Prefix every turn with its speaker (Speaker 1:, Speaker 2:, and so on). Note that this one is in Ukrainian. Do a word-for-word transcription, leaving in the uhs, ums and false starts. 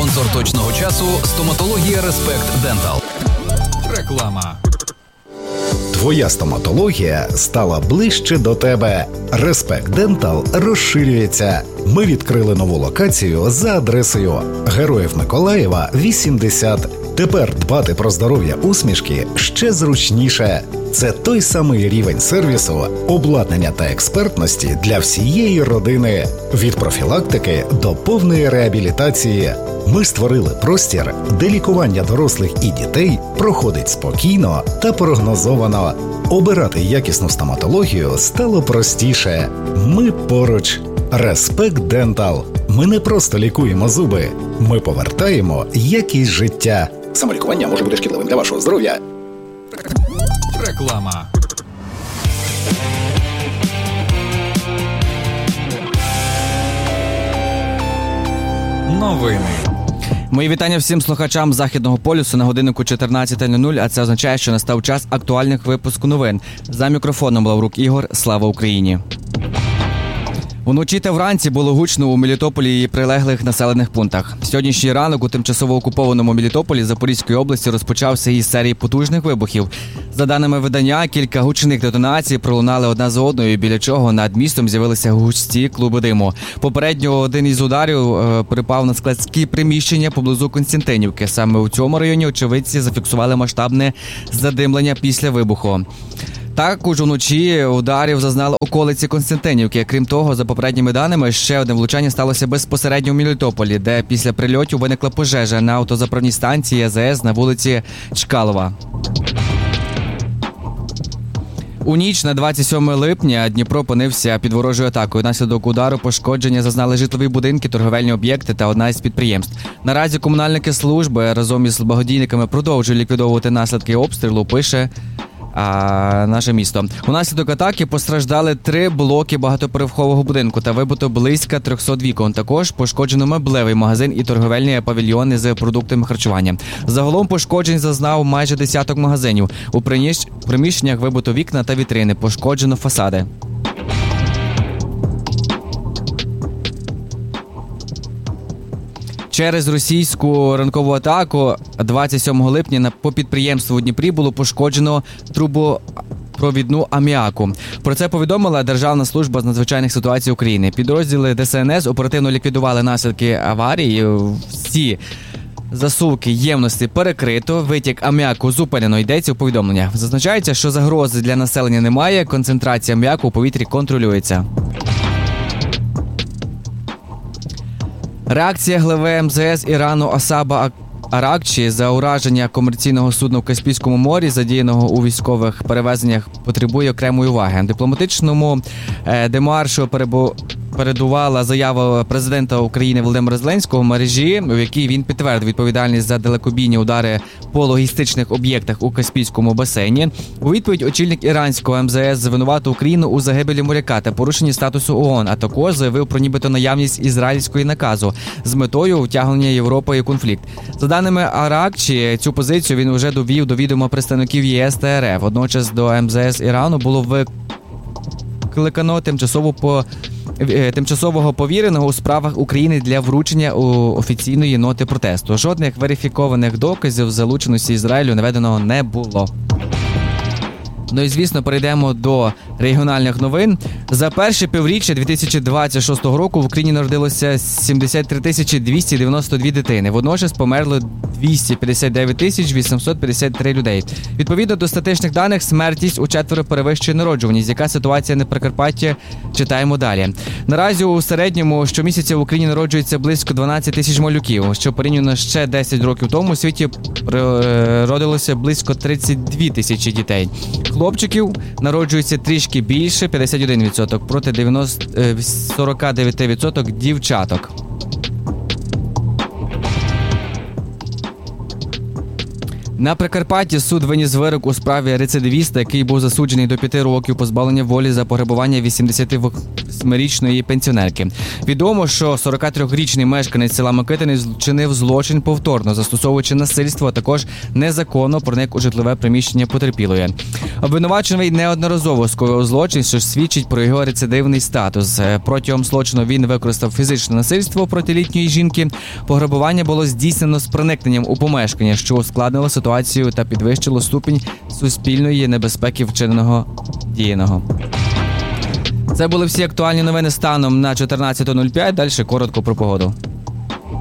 Speaker 1: Спонсор точного часу – стоматологія Респект Дентал.
Speaker 2: Реклама.
Speaker 3: Твоя стоматологія стала ближче до тебе. Респект Дентал розширюється. Ми відкрили нову локацію за адресою Героїв Миколаєва, вісімдесят. Тепер дбати про здоров'я усмішки ще зручніше. Це той самий рівень сервісу, обладнання та експертності для всієї родини. Від профілактики до повної реабілітації. Ми створили простір, де лікування дорослих і дітей проходить спокійно та прогнозовано. Обирати якісну стоматологію стало простіше. Ми поруч. Респект Дентал. Ми не просто лікуємо зуби. Ми повертаємо якість життя. Самолікування може бути шкідливим для вашого здоров'я.
Speaker 2: Реклама. Новини.
Speaker 4: Мої вітання всім слухачам Західного полюсу на годиннику чотирнадцята нуль нуль, а це означає, що настав час актуальних випуску новин. За мікрофоном Лаврук Ігор. Слава Україні! Уночі та вранці було гучно у Мелітополі і прилеглих населених пунктах. Сьогоднішній ранок у тимчасово окупованому Мелітополі Запорізької області розпочався із серії потужних вибухів. За даними видання, кілька гучних детонацій пролунали одна за одною, біля чого над містом з'явилися густі клуби диму. Попередньо один із ударів е, припав на складські приміщення поблизу Константинівки. Саме у цьому районі очевидці зафіксували масштабне задимлення після вибуху. Також уночі ударів зазнали околиці Константинівки. Крім того, за попередніми даними, ще одне влучання сталося безпосередньо в Мелітополі, де після прильотів виникла пожежа на автозаправній станції АЗС на вулиці Чкалова. У ніч на двадцять сьоме липня Дніпро опинився під ворожою атакою. Наслідок удару пошкодження зазнали житлові будинки, торговельні об'єкти та одна із підприємств. Наразі комунальники служби разом із благодійниками продовжують ліквідовувати наслідки обстрілу, пише А наше місто. Унаслідок атаки постраждали три блоки багатоповерхового будинку та вибито близько трьохсот вікон. Також пошкоджено меблевий магазин і торговельні павільйони з продуктами харчування. Загалом пошкоджень зазнав майже десяток магазинів. У приміщеннях вибито вікна та вітрини, пошкоджено фасади. Через російську ранкову атаку двадцять сьомого липня по підприємству у Дніпрі було пошкоджено трубопровідну аміаку. Про це повідомила Державна служба з надзвичайних ситуацій України. Підрозділи ДСНС оперативно ліквідували наслідки аварії. Всі засувки ємності перекрито, витік аміаку зупинено, йдеться у повідомлення. Зазначається, що загрози для населення немає, концентрація аміаку у повітрі контролюється. Реакція глави ем зе ес Ірану Асаба Аракчі за ураження комерційного судна в Каспійському морі, задіяного у військових перевезеннях, потребує окремої уваги. Дипломатичному демаршу перебу... передувала заява президента України Володимира Зеленського в мережі, в якій він підтвердив відповідальність за далекобійні удари по логістичних об'єктах у Каспійському басейні. У відповідь очільник іранського ем зе ес звинуватив Україну у загибелі моряка та порушенні статусу ООН, а також заявив про нібито наявність ізраїльської наказу з метою втягнення Європи у конфлікт. За даними Аракчі, цю позицію він вже довів до відома представників ЄС та ер еф. Водночас до ем зе ес Ірану було викликано тимчасово по тимчасового повіреного у справах України для вручення у офіційної ноти протесту. Жодних верифікованих доказів залученості Ізраїлю наведено не було. Ну і, звісно, перейдемо до регіональних новин. За перше півріччя дві тисячі двадцять шостого року в Україні народилося сімдесят три тисячі двісті дев'яносто дві дитини. Водночас померло двісті п'ятдесят дев'ять тисяч вісімсот п'ятдесят три людей. Відповідно до статистичних даних, смертність учетверо перевищує народжуваність. Яка ситуація на Прикарпатті? Читаємо далі. Наразі у середньому щомісяця в Україні народжується близько дванадцять тисяч малюків, що порівняно ще десять років тому у світі родилося близько тридцять дві тисячі дітей. Хлопчиків народжується трішки більше, п'ятдесят один відсоток, проти сорок дев'ять відсотків дівчаток. На Прикарпатті суд виніс вирок у справі рецидивіста, який був засуджений до п'яти років позбавлення волі за пограбування восьмирічної пенсіонерки. Відомо, що сорокатрирічний мешканець села Микитини вчинив злочин повторно, застосовуючи насильство, а також незаконно проник у житлове приміщення потерпілої. Обвинувачений неодноразово скоїв злочин, що ж свідчить про його рецидивний статус. Протягом злочину він використав фізичне насильство проти літньої жінки. Пограбування було здійснено з проникненням у помешкання, що ускладнило ситуацію та підвищило ступінь суспільної небезпеки вчиненого діяного. Це були всі актуальні новини станом на чотирнадцята нуль п'ять. Далі коротко про погоду.